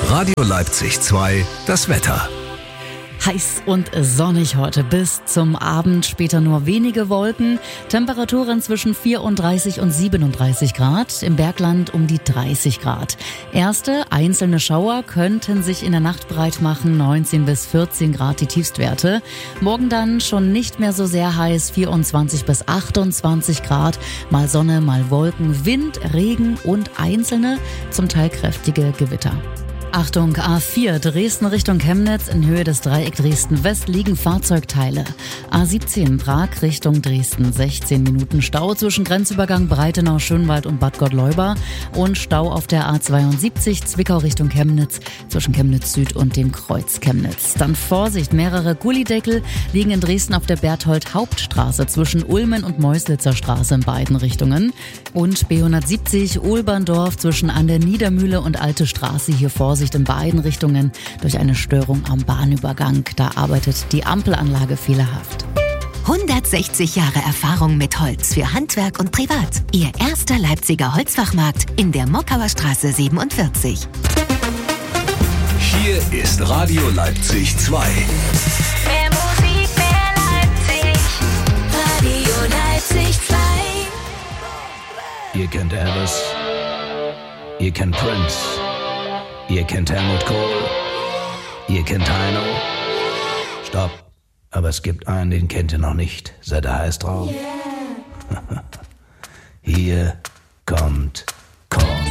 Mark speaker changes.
Speaker 1: Radio Leipzig 2, das Wetter.
Speaker 2: Heiß und sonnig heute bis zum Abend, später nur wenige Wolken. Temperaturen zwischen 34 und 37 Grad, im Bergland um die 30 Grad. Erste einzelne Schauer könnten sich in der Nacht breit machen, 19 bis 14 Grad die Tiefstwerte. Morgen dann schon nicht mehr so sehr heiß, 24 bis 28 Grad. Mal Sonne, mal Wolken, Wind, Regen und einzelne, zum Teil kräftige Gewitter. Achtung, A4 Dresden Richtung Chemnitz, in Höhe des Dreieck Dresden-West liegen Fahrzeugteile. A17 Prag Richtung Dresden, 16 Minuten Stau zwischen Grenzübergang Breitenau, Schönwald und Bad Gottleuba und Stau auf der A72 Zwickau Richtung Chemnitz zwischen Chemnitz Süd und dem Kreuz Chemnitz. Dann Vorsicht, mehrere Gullideckel liegen in Dresden auf der Berthold-Hauptstraße zwischen Ulmen und Meuslitzer Straße in beiden Richtungen. Und B170 Ulberndorf zwischen an der Niedermühle und Alte Straße, hier Vorsicht in beiden Richtungen durch eine Störung am Bahnübergang. Da arbeitet die Ampelanlage fehlerhaft.
Speaker 3: 160 Jahre Erfahrung mit Holz für Handwerk und Privat. Ihr erster Leipziger Holzfachmarkt in der Mockauer Straße 47.
Speaker 1: Hier ist Radio Leipzig 2.
Speaker 4: Mehr Musik, mehr Leipzig. Radio Leipzig 2.
Speaker 5: Ihr kennt Elvis. Ihr kennt Prince. Ihr kennt Helmut Kohl, ihr kennt Heino. Stopp, aber es gibt einen, den kennt ihr noch nicht. Seid ihr heiß drauf? Yeah. Hier kommt